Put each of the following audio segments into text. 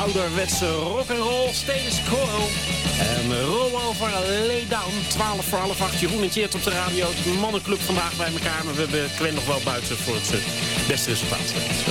ouderwetse rock'n'roll, status quo. En roll over, lay down, 12 voor half 8. Jeroen en Tjeerd op de radio. Het is een mannenclub vandaag bij elkaar. Maar we hebben Gwen nog wel buiten voor het beste resultaat.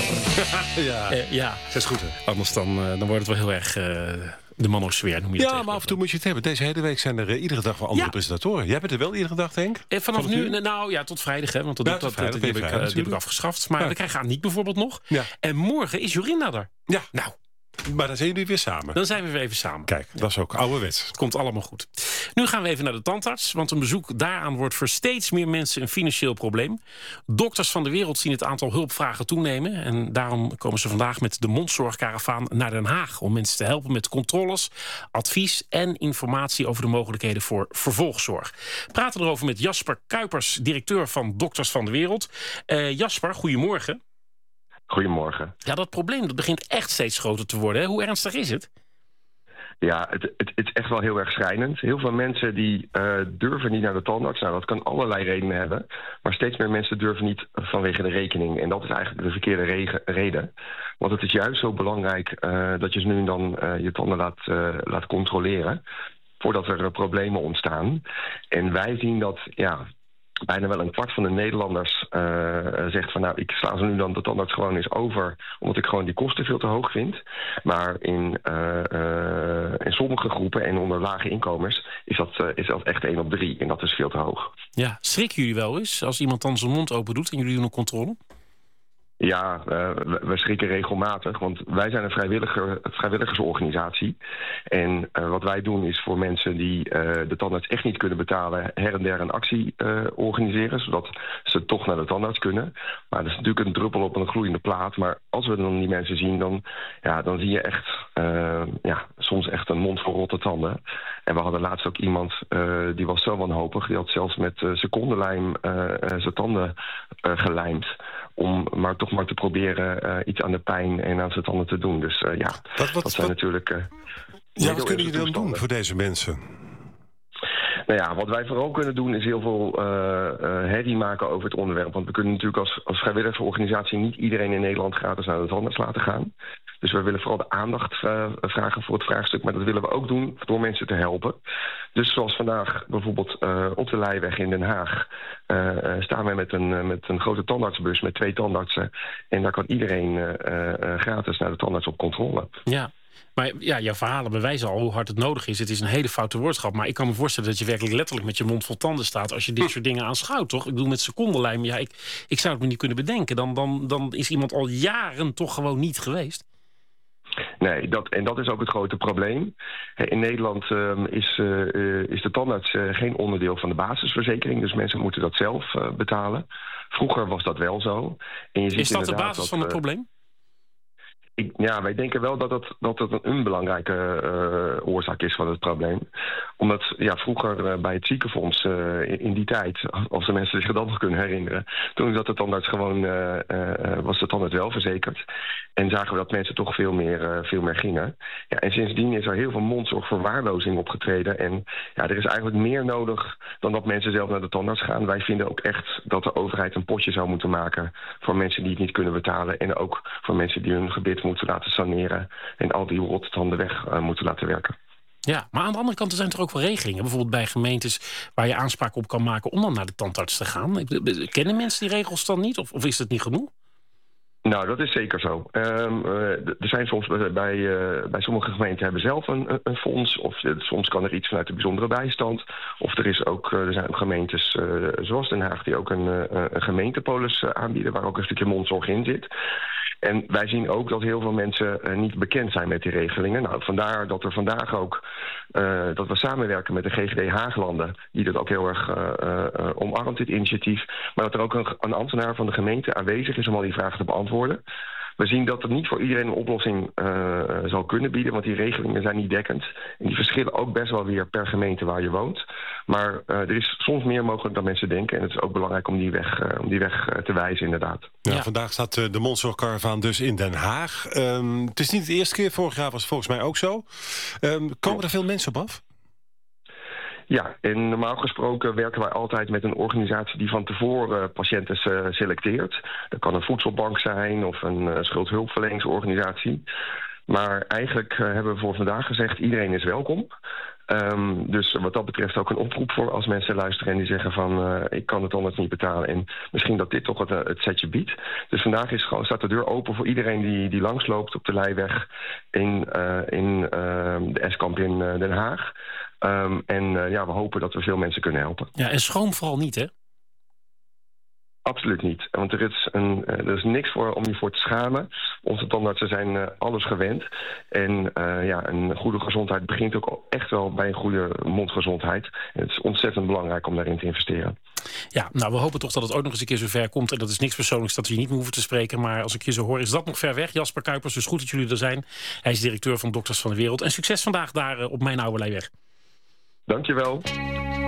Ja, dat is goed, hè? Anders dan wordt het wel heel erg de mannersfeer, noem je dat. Ja, maar af en toe moet je het hebben. Deze hele week zijn er iedere dag wel andere presentatoren. Jij bent er wel iedere dag, Henk? Vanaf nu, tot vrijdag, hè, want die heb ik afgeschaft. Maar we krijgen Aniek bijvoorbeeld nog. Ja. En morgen is Jorinda er. Ja. Nou. Maar dan zijn jullie weer samen. Dan zijn we weer even samen. Kijk, dat is ook ouderwets. Het komt allemaal goed. Nu gaan we even naar de tandarts, want een bezoek daaraan wordt voor steeds meer mensen een financieel probleem. Dokters van de wereld zien het aantal hulpvragen toenemen. En daarom komen ze vandaag met de mondzorgkaravaan naar Den Haag om mensen te helpen met controles, advies en informatie over de mogelijkheden voor vervolgzorg. We praten erover met Jasper Kuipers, directeur van Dokters van de Wereld. Jasper, goedemorgen. Goedemorgen. Ja, dat probleem dat begint echt steeds groter te worden. Hè? Hoe ernstig is het? Ja, het is echt wel heel erg schrijnend. Heel veel mensen die durven niet naar de tandarts. Nou, dat kan allerlei redenen hebben. Maar steeds meer mensen durven niet vanwege de rekening. En dat is eigenlijk de verkeerde reden. Want het is juist zo belangrijk dat je nu en dan je tanden laat controleren. Voordat er problemen ontstaan. En wij zien dat, bijna wel een kwart van de Nederlanders zegt van ik sla ze nu dan de tandarts gewoon eens over, omdat ik gewoon die kosten veel te hoog vind. Maar in sommige groepen en onder lage inkomens is dat echt 1 op 3 en dat is veel te hoog. Ja, schrikken jullie wel eens als iemand dan zijn mond open doet en jullie doen een controle? Ja, we schrikken regelmatig, want wij zijn een vrijwilligersorganisatie. En wat wij doen is voor mensen die de tandarts echt niet kunnen betalen, her en der een actie organiseren, zodat ze toch naar de tandarts kunnen. Maar dat is natuurlijk een druppel op een gloeiende plaat. Maar als we dan die mensen zien, dan zie je echt soms echt een mond vol rotte tanden. En we hadden laatst ook iemand die was zo wanhopig, die had zelfs met secondenlijm zijn tanden gelijmd. Om maar toch maar te proberen iets aan de pijn en aan zijn tanden te doen. Dus dat zijn natuurlijk... wat kunnen jullie dan doen voor deze mensen? Nou ja, wat wij vooral kunnen doen is heel veel herrie maken over het onderwerp. Want we kunnen natuurlijk als vrijwilligersorganisatie niet iedereen in Nederland gratis naar de tandarts laten gaan. Dus we willen vooral de aandacht vragen voor het vraagstuk. Maar dat willen we ook doen door mensen te helpen. Dus zoals vandaag bijvoorbeeld op de Leijweg in Den Haag staan wij met een grote tandartsbus met 2 tandartsen. En daar kan iedereen gratis naar de tandarts op controle. Ja. Maar jouw verhalen bewijzen al hoe hard het nodig is. Het is een hele foute woordschap. Maar ik kan me voorstellen dat je werkelijk letterlijk met je mond vol tanden staat als je dit soort dingen aanschouwt, toch? Ik bedoel, met secondenlijm. Ja, ik zou het me niet kunnen bedenken. Dan is iemand al jaren toch gewoon niet geweest. Nee, dat is ook het grote probleem. In Nederland is de tandarts geen onderdeel van de basisverzekering. Dus mensen moeten dat zelf betalen. Vroeger was dat wel zo. En je ziet is dat de basis van het probleem? Wij denken wel dat het een belangrijke oorzaak is van het probleem. Omdat vroeger bij het ziekenfonds in die tijd, als de mensen zich dat nog kunnen herinneren, toen zat de tandarts gewoon, was de tandarts wel verzekerd. En zagen we dat mensen toch veel meer gingen. Ja, en sindsdien is er heel veel mondzorgverwaarlozing opgetreden. En er is eigenlijk meer nodig dan dat mensen zelf naar de tandarts gaan. Wij vinden ook echt dat de overheid een potje zou moeten maken voor mensen die het niet kunnen betalen. En ook voor mensen die hun gebit moeten laten saneren en al die rottanden weg moeten laten werken. Ja, maar aan de andere kant er zijn er ook wel regelingen. Bijvoorbeeld bij gemeentes waar je aanspraak op kan maken om dan naar de tandarts te gaan. Kennen mensen die regels dan niet? Of is het niet genoeg? Nou, dat is zeker zo. Er zijn soms bij sommige gemeenten hebben zelf een fonds. Of soms kan er iets vanuit de bijzondere bijstand. Of er zijn ook gemeentes zoals Den Haag die ook een gemeentepolis aanbieden, waar ook een stukje mondzorg in zit. En wij zien ook dat heel veel mensen niet bekend zijn met die regelingen. Nou, vandaar dat er vandaag ook dat we samenwerken met de GGD Haaglanden, die dat ook heel erg omarmt, dit initiatief. Maar dat er ook een ambtenaar van de gemeente aanwezig is om al die vragen te beantwoorden. We zien dat het niet voor iedereen een oplossing zal kunnen bieden, want die regelingen zijn niet dekkend. En die verschillen ook best wel weer per gemeente waar je woont. Maar er is soms meer mogelijk dan mensen denken. En het is ook belangrijk om die weg te wijzen, inderdaad. Ja, vandaag staat de mondzorgkaravaan dus in Den Haag. Het is niet de eerste keer, vorig jaar was het volgens mij ook zo. Komen er veel mensen op af? Ja, en normaal gesproken werken wij altijd met een organisatie die van tevoren patiënten selecteert. Dat kan een voedselbank zijn of een schuldhulpverleningsorganisatie. Maar eigenlijk hebben we voor vandaag gezegd, iedereen is welkom. Dus wat dat betreft ook een oproep voor als mensen luisteren en die zeggen van ik kan het anders niet betalen en misschien dat dit toch het setje biedt. Dus vandaag staat de deur open voor iedereen die langsloopt op de Leijweg in de Eskamp in Den Haag. We hopen dat we veel mensen kunnen helpen. Ja, en schroom vooral niet, hè? Absoluut niet. Want er is niks om je voor te schamen. Onze tandartsen zijn alles gewend. En een goede gezondheid begint ook echt wel bij een goede mondgezondheid. En het is ontzettend belangrijk om daarin te investeren. Ja, nou, we hopen toch dat het ook nog eens een keer zo ver komt. En dat is niks persoonlijks dat we je niet meer hoeven te spreken. Maar als ik je zo hoor, is dat nog ver weg. Jasper Kuipers, dus goed dat jullie er zijn. Hij is directeur van Dokters van de Wereld. En succes vandaag daar op Mijn Oude Leijweg. Dank je wel.